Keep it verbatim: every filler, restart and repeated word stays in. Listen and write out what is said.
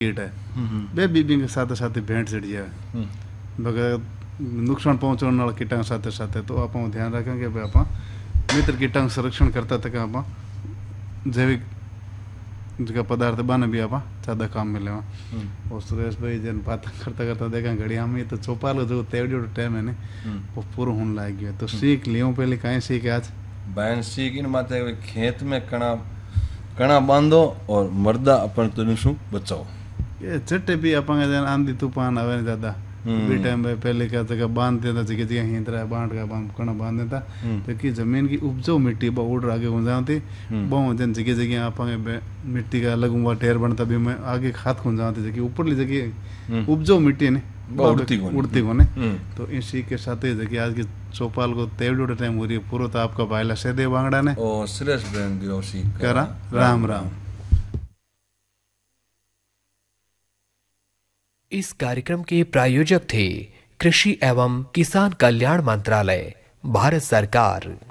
कीट है बे बीबी के साथ साथ भेंट चढ़ी जाए बगैर नुकसान पहुंचाने वाला कीटाणु साथ साथ तो आप ध्यान रखेंगे भाई आप मित्र कीटाणु संरक्षण करता तक आप जैविक जो पदार्थ बने भी आप ज़्यादा काम मिले और सुरेश भाई जन बात करता करता देखा घड़ी हमें तो चौपालो जो तेवड़ी टाइम है ना वो पूरा होने लग गया तो सीख लियो पहले कहीं सीख आज बहन सीख इन माते खेत में कणा कणा बांधो और मर्दा अपन तुम शू बचाओ ये चट्टे भी अपन जन आंधी तूफान आवे नहीं ज़्यादा भी टाइम में पहले क्या जगह बांध देता जगह जगह हिंदरा बांध का बांध कणा बांध देता तो कि जमीन की उपजाऊ मिट्टी बहुत आगे हो जाती बहुत जन जगह जगह आप मिट्टी का अलग हुआ ढेर बनता भी मैं आगे खाद खुन जाती जगह ऊपरली जगह उपजाऊ मिट्टी ने उड़ती को तो इसी के साथ जगह आज की चौपाल को तेवड़ी टाइम हो रही है पूरा तो आपका भाईला सेदे बांगड़ा ने ओ श्रेष्ठ ब्रेन गिरोसी करा राम राम। इस कार्यक्रम के प्रायोजक थे कृषि एवं किसान कल्याण मंत्रालय, भारत सरकार।